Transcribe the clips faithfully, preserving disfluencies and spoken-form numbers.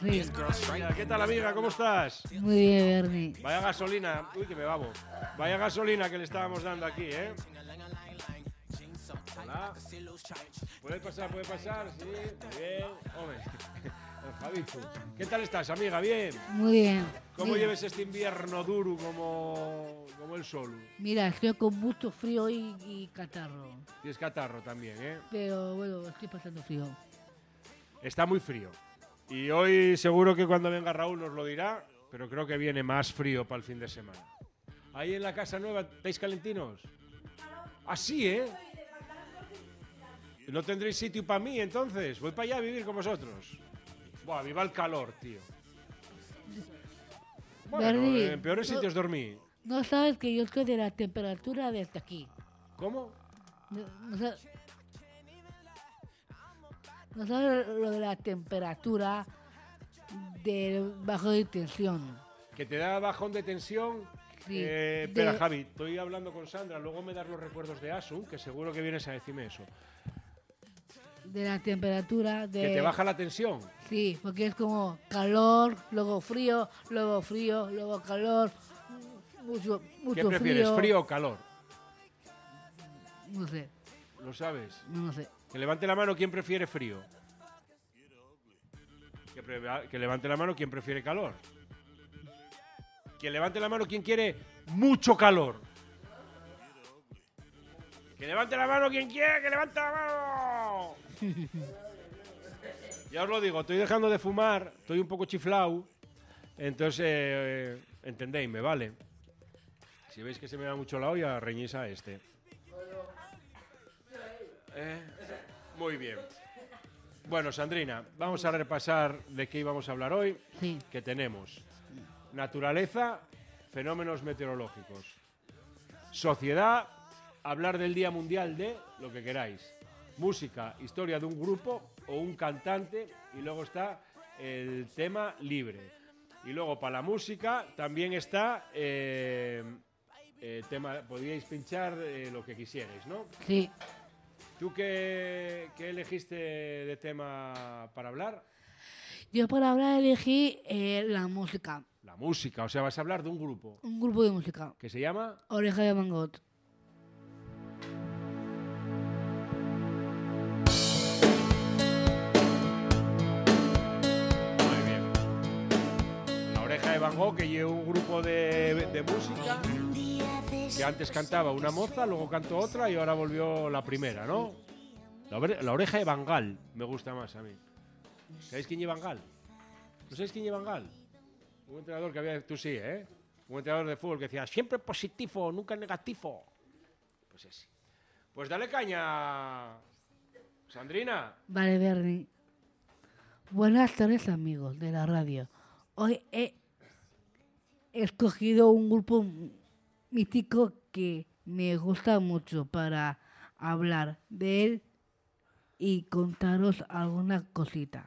Sí. ¿Qué tal, amiga? ¿Cómo estás? Muy bien, Bernie. Vaya gasolina. Uy, que me babo. Vaya gasolina que le estábamos dando aquí, ¿eh? Hola. ¿Puede pasar? ¿Puede pasar? Sí. Muy bien. Hombre. El Javito. ¿Qué tal estás, amiga? ¿Bien? Muy bien. ¿Cómo Mira, lleves este invierno duro como, como el sol? Mira, estoy con mucho frío y, y catarro. Tienes catarro también, ¿eh? Pero bueno, estoy pasando frío. Está muy frío. Y hoy seguro que cuando venga Raúl nos lo dirá, pero creo que viene más frío para el fin de semana. Ahí en la casa nueva, ¿estáis calentinos? Así, ¿eh? ¿No tendréis sitio para mí entonces? Voy para allá a vivir con vosotros. Buah, viva el calor, tío. Bueno, Bernie, en peores no- sitios dormí. No sabes que yo estoy de la temperatura desde aquí. ¿Cómo? No, no sa- no sabes lo de la temperatura del bajo de tensión. Que te da bajón de tensión. Sí, Eh, espera, de- Javi, estoy hablando con Sandra, luego me das los recuerdos de Asun, que seguro que vienes a decirme eso. De la temperatura de... Que te baja la tensión. Sí, porque es como calor, luego frío, luego frío, luego calor, mucho, mucho ¿Qué prefieres, frío. frío o calor? No sé, ¿Lo sabes? no sé. Que levante la mano quien prefiere frío. Que, pre- que levante la mano quien prefiere calor. Que levante la mano quien quiere mucho calor. Que levante la mano quien quiere, que levante la mano. Ya os lo digo, estoy dejando de fumar, estoy un poco chiflado. Entonces, eh, entendéisme, ¿vale? Si veis que se me da mucho la olla, reñís a este. Eh, muy bien. Bueno, Sandrina, vamos a repasar de qué íbamos a hablar hoy. Sí, Que tenemos naturaleza, fenómenos meteorológicos, sociedad, hablar del Día Mundial de lo que queráis, música, historia de un grupo o un cantante, y luego está el tema libre. Y luego para la música también está eh, eh, tema, podríais pinchar eh, lo que quisierais, ¿no? sí. ¿Tú qué, qué elegiste de tema para hablar? Yo para hablar elegí eh, la música, La música, o sea, vas a hablar de un grupo un grupo de música, que se llama... Oreja de Van Gogh. Muy bien. La Oreja de Van Gogh, que lleva un grupo de, de música que antes cantaba una moza, luego cantó otra y ahora volvió la primera, ¿no? La, ore- la Oreja de Van Gaal me gusta más a mí. ¿Sabéis quién lleva Van Gaal? ¿No sabéis quién lleva Van Gaal? Un entrenador que había... Tú sí, ¿eh? Un entrenador de fútbol que decía siempre positivo, nunca negativo. Pues ese. Pues dale caña, Sandrina. Vale, Bernie. Buenas tardes, amigos de la radio. Hoy he escogido un grupo mítico que me gusta mucho para hablar de él y contaros alguna cosita.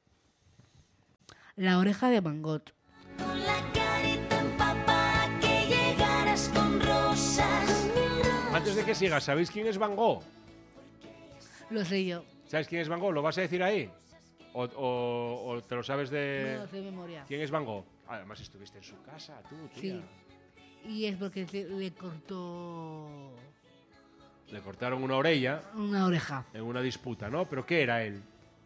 La Oreja de Van Gogh. Con la carita empapada que llegaras con rosas. Antes de que sigas, ¿sabéis quién es Van Gogh? Lo sé yo. ¿Sabes quién es Van Gogh? ¿Lo vas a decir ahí? ¿O, o- o te lo sabes de...? No lo sé de memoria. ¿Quién es Van Gogh? Además estuviste en su casa, tú, tía. Sí. Y es porque se- le cortó Le cortaron una orella una oreja. en una disputa, ¿no? ¿Pero qué era él?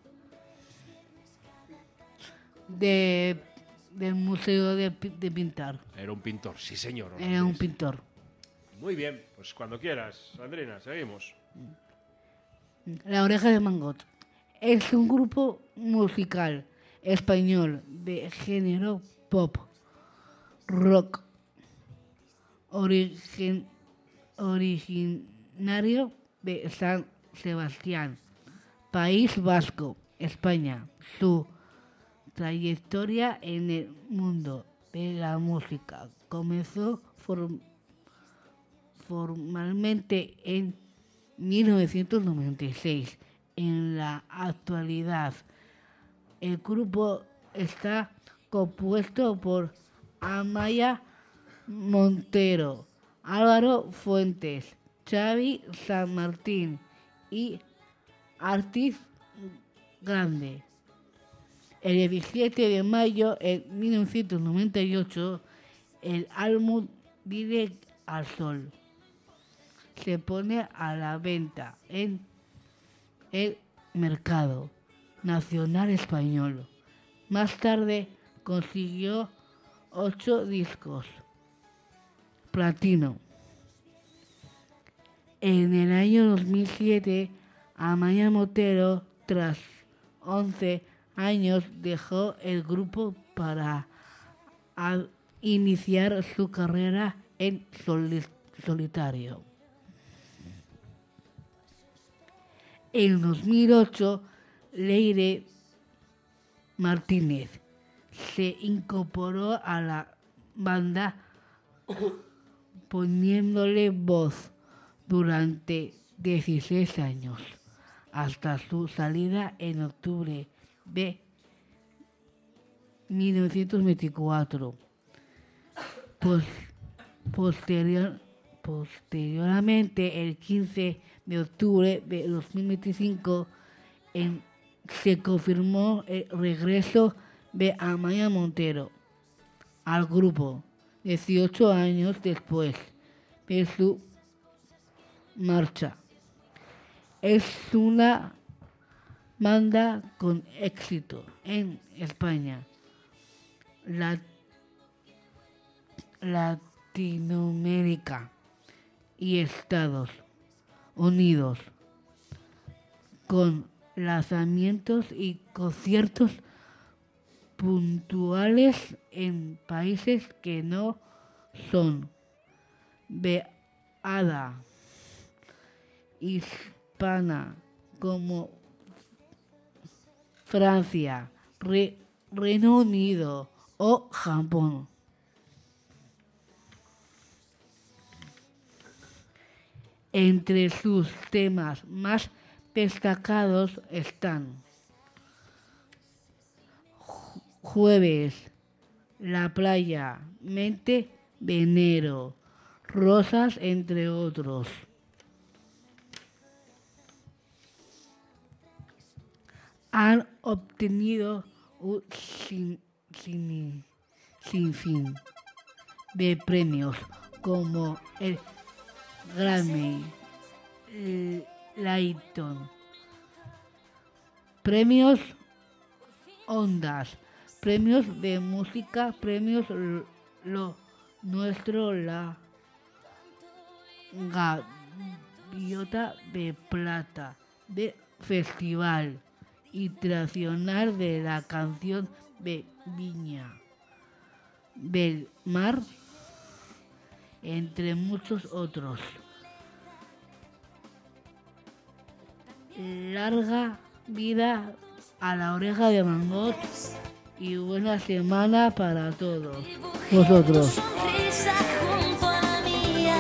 De, del Museo de, Pi- de Pintar. Era un pintor, sí señor. Era un holandés. pintor. Muy bien, pues cuando quieras, Sandrina, seguimos. La Oreja de Van Gogh es un grupo musical español de género pop rock origen- originario de San Sebastián, País Vasco, España. Su trayectoria en el mundo de la música comenzó form- formalmente en mil novecientos noventa y seis. En la actualidad, el grupo está compuesto por Amaya Montero, Álvaro Fuentes, Xavi San Martín y Artis Grande. El diecisiete de mayo de mil novecientos noventa y ocho, el álbum Direct al Sol se pone a la venta en el mercado nacional español. Más tarde consiguió ocho discos platino. En el año dos mil siete, Amaia Montero, tras once años, dejó el grupo para a- iniciar su carrera en soli- solitario. En dos mil ocho, Leire Martínez se incorporó a la banda poniéndole voz durante dieciséis años, hasta su salida en octubre de mil novecientos veinticuatro. Pos- posterior- posteriormente, el quince de octubre de dos mil veinticinco, en- se confirmó el regreso de Amaia Montero al grupo, dieciocho años después de su marcha. Es una banda con éxito en España, la- Latinoamérica y Estados Unidos, con lanzamientos y conciertos puntuales en países que no son de habla hispana, como Francia, Re- Reino Unido o Japón. Entre sus temas más destacados están Ju- Jueves, La Playa, Mente de Enero, Rosas, entre otros. Han obtenido un sin, sin- sinfín de premios como el Grammy, el Layton, premios Ondas, premios de música, premios L- Lo Nuestro, la Gaviota de Plata de Festival Internacional de la Canción de Viña del Mar, entre muchos otros. Larga vida a la oreja de Van Gogh y buena semana para todos vosotros. Sonrisa junto a la mía.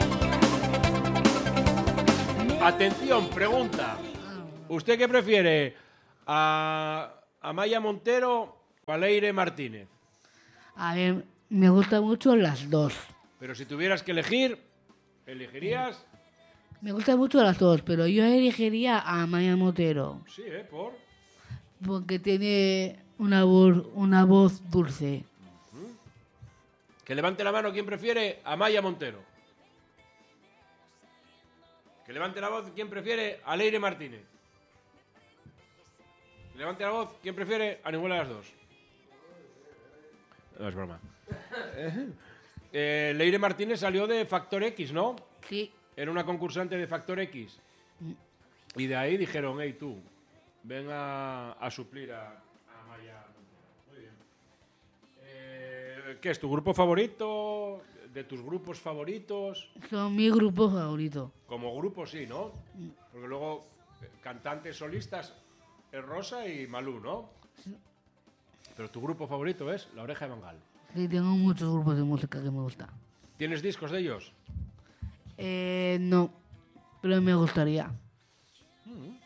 Atención, pregunta. ¿Usted qué prefiere? ¿A Amaia Montero o a Leire Martínez? A ver, me gustan mucho las dos. Pero si tuvieras que elegir, ¿elegirías? Me gustan mucho las dos, pero yo elegiría a Amaia Montero Sí, ¿eh? ¿Por? porque tiene una voz, una voz dulce. Que levante la mano quien prefiere a Amaia Montero. Que levante la voz quien prefiere a Leire Martínez. Que levante la voz quien prefiere a ninguna de las dos. No es broma. Eh, Leire Martínez salió de Factor X, ¿no? Sí, Era una concursante de Factor X. Y de ahí dijeron, hey tú, ven a, a suplir a, a Amaia Montero. Muy bien. Eh, ¿Qué es tu grupo favorito? ¿De tus grupos favoritos? son mi grupo favorito. Como grupo sí, ¿no? Porque luego eh, cantantes solistas es Rosa y Malú, ¿no? Pero tu grupo favorito es La Oreja de Bangal. Sí, tengo muchos grupos de música que me gustan. ¿Tienes discos de ellos? Eh, no, pero me gustaría. Mm.